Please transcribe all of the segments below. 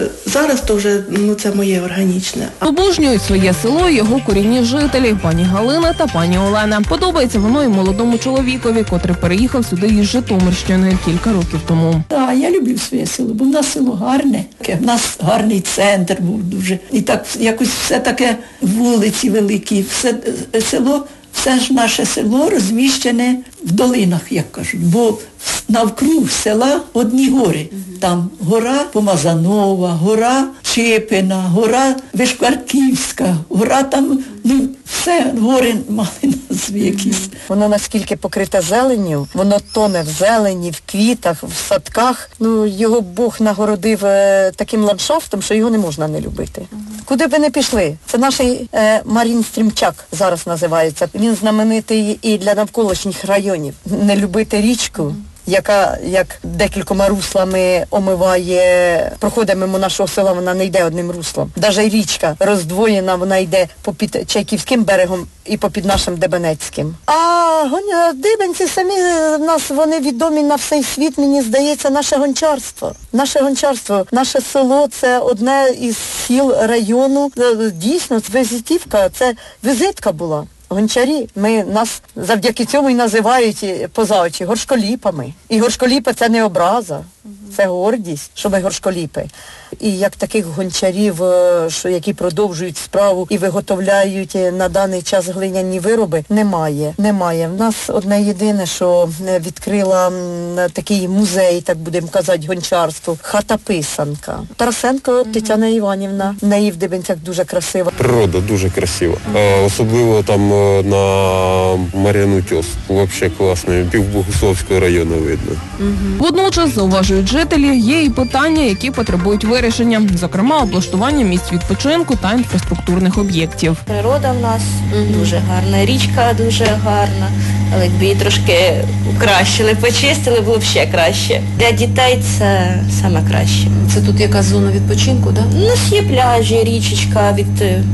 зараз то вже це моє органічне. Обожнюють своє село його корінні жителі – пані Галина та пані Олена. Подобається воно і молодому чоловікові, котрий переїхав сюди із Житомирщини кілька років тому. Так, я люблю своє село, бо в нас село гарне. В нас гарний центр був дуже. І так якось все таке, вулиці великі, все село, все ж наше село розміщене в долинах, як кажуть, бо навкруг села одні гори. Там гора Помазанова, гора Чепина, гора Вишкварківська, гора там, все, гори мали назви якісь. Воно наскільки покрите зеленню, воно тоне в зелені, в квітах, в садках. Його Бог нагородив таким ландшафтом, що його не можна не любити. Куди б ви не пішли? Це наш Марін Стрімчак зараз називається. Він знаменитий і для навколишніх районів. Не любити річку, яка як декількома руслами омиває, проходить мимо нашого села, вона не йде одним руслом. Навіть річка роздвоєна, вона йде попід Чайківським берегом і попід нашим Дебенецьким. А дибенці самі в нас, вони відомі на всей світ, мені здається, наше гончарство. Наше село – це одне із сіл району. Дійсно, візитівка, це візитка була. Гончарі, нас завдяки цьому і називають поза очі горшколіпами. І горшколіпи – це не образа, це гордість, що ми горшколіпи. І як таких гончарів, які продовжують справу і виготовляють на даний час глиняні вироби, немає. В нас одне єдине, що відкрила такий музей, так будемо казати, гончарству, хата-писанка. Тарасенко Тетяна Іванівна, в неї в Дибенцях дуже красива. Природа дуже красива. Особливо там на Мар'яну Тьос. Взагалі класно. Пів Богуславського району видно. Водночас, зауважують жителі, є і питання, які потребують вирішення. Зокрема, облаштування місць відпочинку та інфраструктурних об'єктів. Природа в нас дуже гарна, річка дуже гарна. Але якби її трошки покращили, почистили, було б ще краще. Для дітей це саме краще. Це тут якась зона відпочинку, так? У нас є пляжі, річечка від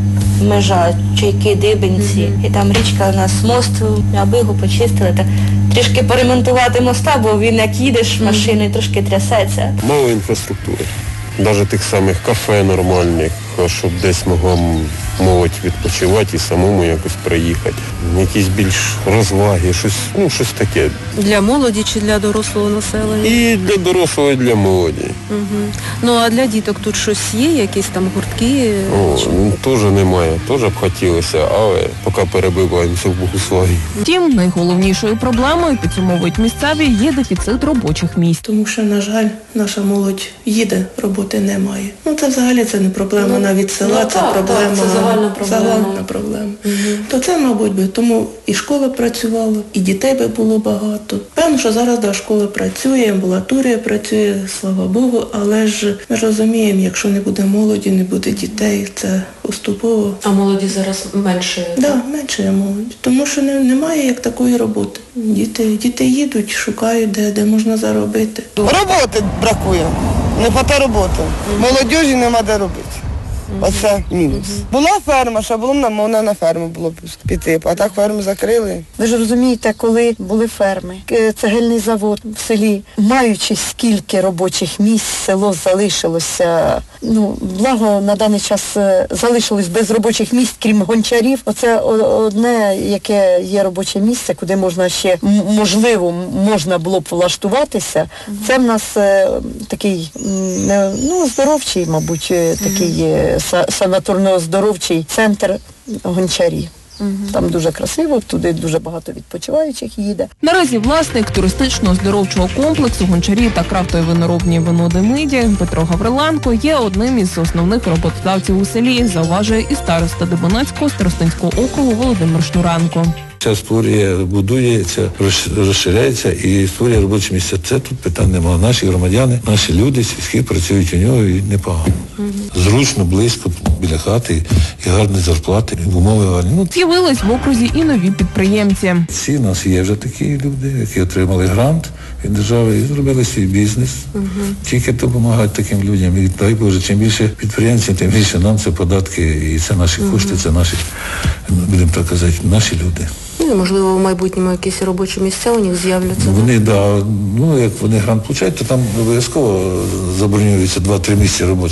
межа, Чайки, Дибенці. І там річка у нас мост, аби його почистили. Так, трішки поремонтувати моста, бо він як їдеш машиною, трошки трясеться. Мало інфраструктури. Навіть тих самих кафе нормальних, щоб десь могла молодь відпочивати і самому якось приїхати. Якісь більш розваги, щось таке. Для молоді чи для дорослого населення? І для дорослого, і для молоді. А для діток тут щось є, якісь там гуртки? Теж немає, теж б хотілося, але поки перебиваємося в Богуславі. Втім, найголовнішою проблемою, підсумовують місцеві, є дефіцит робочих місць. Тому що, на жаль, наша молодь їде, роботи немає. Це взагалі це не проблема навіть села, це проблема. Це загальна проблема. То це, мабуть, би тому і школа працювала, і дітей би було багато. Певно, що зараз школа працює, амбулаторія працює, слава Богу, але ж ми розуміємо, якщо не буде молоді, не буде дітей, це поступово. А молоді зараз менше? Так, менше молоді. Тому що немає як такої роботи. Діти їдуть, шукають, де можна заробити. Роботи бракує, не хватає роботи. Молодіжі нема де робити. Оце мінус. Була ферма, що було можна на ферму було б піти, а так ферму закрили. Ви ж розумієте, коли були ферми, цегельний завод в селі, маючи скільки робочих місць, село залишилося, благо на даний час залишилось без робочих місць, крім гончарів. Оце одне, яке є робоче місце, куди можна ще, можливо, можна було б влаштуватися. Це в нас такий, здоровчий, мабуть, такий санаторно-оздоровчий центр гончарі. Там дуже красиво, туди дуже багато відпочиваючих їде. Наразі власник туристично-оздоровчого комплексу «Гончарі» та крафтові виноробні вино «Демиді» Петро Гавриленко є одним із основних роботодавців у селі, зауважує і староста Дебенецького старостинського округу Володимир Шнуренко. Ця створює, будується, розширяється і створює робочі місця. Це тут питань немає. Наші громадяни, наші люди сільські працюють у нього і непогано. Зручно, близько, біля хати і гарні зарплати, умови гарні. З'явились в окрузі і нові підприємці. Всі у нас є вже такі люди, які отримали грант від держави і зробили свій бізнес. Тільки допомагають таким людям. І дай Боже, чим більше підприємців, тим більше нам це податки і це наші кошти, це наші, будемо так казати, наші люди. Можливо, в майбутньому якісь робочі місця у них з'являться. Вони, як вони грант получають, то там обов'язково забронюються 2-3 місця робочі.